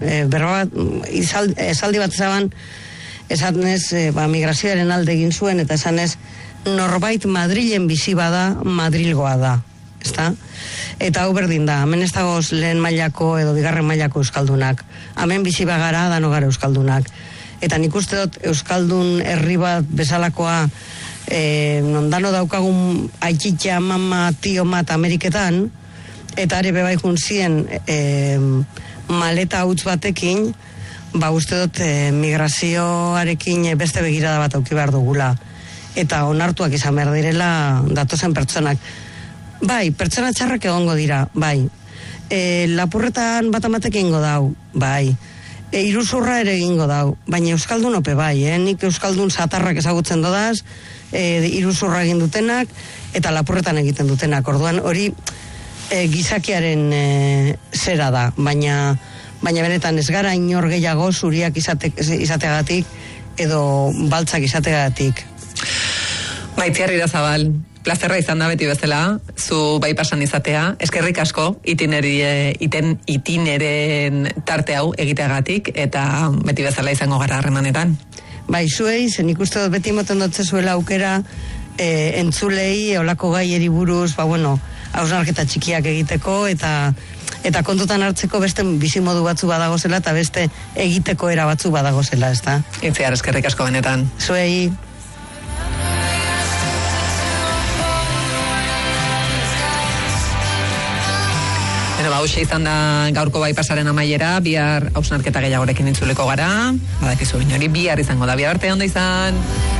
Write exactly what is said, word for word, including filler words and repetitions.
e, berba bat, izal, esaldi bat zaban, esanez, e, ba, migrazioaren alde egin zuen, eta esanez, norbait Madrilen bizi bada, Madrilgoa da, ezta? Eta hau berdin da, hemen ez dagoz lehen mailako edo bigarren mailako euskaldunak. Hemen bizi bagara, dano gara euskaldunak. Eta nik uste dut euskaldun herri bat bezalakoa, e, nondano daukagun aititxa, mama, tio mat Ameriketan, eta are bebai juntzien e, maleta hutz batekin, ba uste dut e, migrazioarekin beste begirada bat auki behar dugula. Eta onartuak izan behar direla datozen pertsonak. Bai, pertsona txarrak egongo dira, bai. E, lapurretan bat amatek egingo dau, bai. E, iruzurra ere egingo dau, baina euskaldun ope bai, eh? Nik euskaldun zatarrak ezagutzen dodaz, e, iruzurra egin dutenak, eta lapurretan egiten dutenak. Orduan hori e, gizakiaren e, zera da, baina, baina benetan ez gara inor gehiago zuriak izate, izateagatik edo baltzak izateagatik. Maitziar Irazabal, plazerra izan da beti bezala, zu bai pasan izatea, eskerrik asko itineri, iten, itineren tarte hau egiteagatik, eta beti bezala izango gara harremanetan. Bai, zuei, zen ikuste dut beti moten dutze zuela aukera, e, entzulei, olako gaieri buruz, ba bueno, hausnarketa txikiak egiteko, eta eta kontutan hartzeko beste bizimodu batzu badagozela, eta beste egiteko era batzu badagozela, ez da? Itziar, eskerrik asko benetan. Zuei. Bueno, ba, hauxe izan da gaurko bai pasaren amaiera, bihar hausnarketa gehiagorekin intzuliko gara, badakizu inori bihar izango da, bihar arte ondo izan.